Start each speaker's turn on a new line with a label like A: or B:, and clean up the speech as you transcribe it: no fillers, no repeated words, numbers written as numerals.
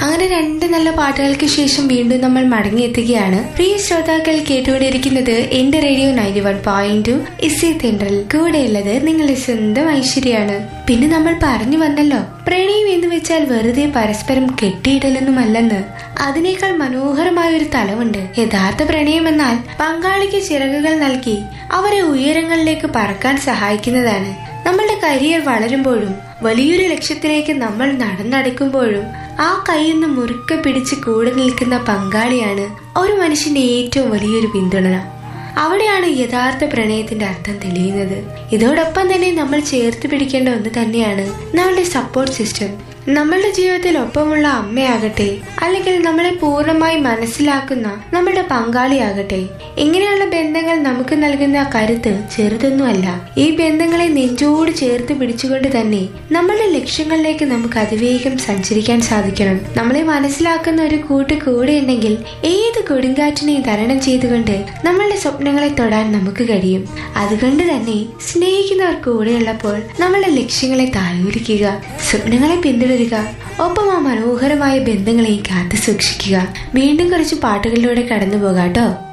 A: അങ്ങനെ രണ്ട് നല്ല പാട്ടുകൾക്ക് ശേഷം വീണ്ടും നമ്മൾ മടങ്ങിയെത്തുകയാണ്. പ്രിയ ശ്രോതാക്കൾ കേട്ടുകൊണ്ടിരിക്കുന്നത് എന്റെ റേഡിയോ 91.2 ഇസി തെൻട്രൽ. കൂടെയുള്ളത് നിങ്ങളുടെ സ്വന്തം ഐശ്വര്യാണ്. പിന്നെ നമ്മൾ പറഞ്ഞു വന്നല്ലോ, പ്രണയം എന്ന് വെച്ചാൽ വെറുതെ പരസ്പരം കെട്ടിയിടലൊന്നുമല്ലെന്ന്. അതിനേക്കാൾ മനോഹരമായ ഒരു തലമുണ്ട്. യഥാർത്ഥ പ്രണയം എന്നാൽ പങ്കാളിക്ക് ചിറകുകൾ നൽകി അവരെ ഉയരങ്ങളിലേക്ക് പറക്കാൻ സഹായിക്കുന്നതാണ്. നമ്മളുടെ കരിയർ വളരുമ്പോഴും വലിയൊരു ലക്ഷ്യത്തിലേക്ക് നമ്മൾ നടന്നടക്കുമ്പോഴും ആ കൈയൊന്ന് മുറുക്കെ പിടിച്ച് കൂടെ നിൽക്കുന്ന പങ്കാളിയാണ് ഒരു മനുഷ്യന്റെ ഏറ്റവും വലിയൊരു പിന്തുണ. അവിടെയാണ് യഥാർത്ഥ പ്രണയത്തിന്റെ അർത്ഥം തെളിയുന്നത്. ഇതോടൊപ്പം തന്നെ നമ്മൾ ചേർത്ത് പിടിക്കേണ്ട ഒന്ന് തന്നെയാണ് നമ്മളുടെ സപ്പോർട്ട് സിസ്റ്റം. നമ്മളുടെ ജീവിതത്തിൽ ഒപ്പമുള്ള അമ്മയാകട്ടെ, അല്ലെങ്കിൽ നമ്മളെ പൂർണ്ണമായി മനസ്സിലാക്കുന്ന നമ്മളുടെ പങ്കാളിയാകട്ടെ, ഇങ്ങനെയുള്ള ബന്ധങ്ങൾ നമുക്ക് നൽകുന്ന കരുത്ത് ചെറുതൊന്നുമല്ല. ഈ ബന്ധങ്ങളെ നെഞ്ചോട് ചേർത്ത് പിടിച്ചുകൊണ്ട് തന്നെ നമ്മളുടെ ലക്ഷ്യങ്ങളിലേക്ക് നമുക്ക് അതിവേഗം സഞ്ചരിക്കാൻ സാധിക്കണം. നമ്മളെ മനസ്സിലാക്കുന്ന ഒരു കൂടെ ഉണ്ടെങ്കിൽ ഏത് കൊടുങ്കാറ്റിനെയും തരണം ചെയ്തുകൊണ്ട് നമ്മളുടെ സ്വപ്നങ്ങളെ തൊടാൻ നമുക്ക് കഴിയും. അതുകൊണ്ട് തന്നെ സ്നേഹിക്കുന്നവർ കൂടെയുള്ളപ്പോൾ നമ്മളുടെ ലക്ഷ്യങ്ങളെ താലോലിക്കുക, സ്വപ്നങ്ങളെ പിന്തുടരുക, ഒപ്പം ആ മനോഹരമായ ബന്ധങ്ങളെ കാത്തു സൂക്ഷിക്കുക. വീണ്ടും കുറച്ച് പാട്ടുകളിലൂടെ കടന്നു പോകാട്ടോ.